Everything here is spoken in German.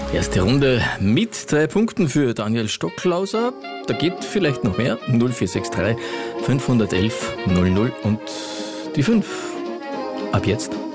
Erste Runde mit 3 Punkten für Daniel Stocklauser. Da geht vielleicht noch mehr. 0463 511 00 und die 5. Ab jetzt.